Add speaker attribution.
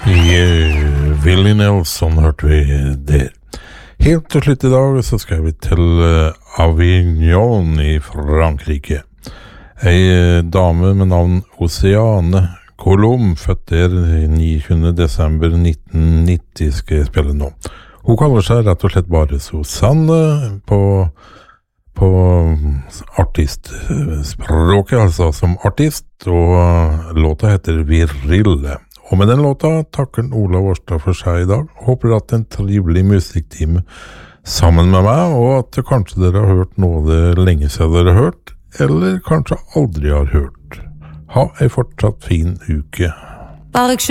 Speaker 1: Willie Nelson hørte vi der. Helt til slutt I dag så skal vi til Avignon I Frankrike. Ei dame med navn Oceane Colomb, født der 29. desember 1990, skal jeg spille nå. Hun kaller seg rett og slett bare Susanne på artistspråket, altså som artist, og låta heter Virille. Og med den låta takker Olav Årstad for seg I dag. Håper at en trivelig musikktime sammen med meg, og at kanskje dere har hørt noe det lenge siden dere har hørt, eller kanskje aldri har hørt. Ha en fortsatt fin uke.
Speaker 2: Paraît que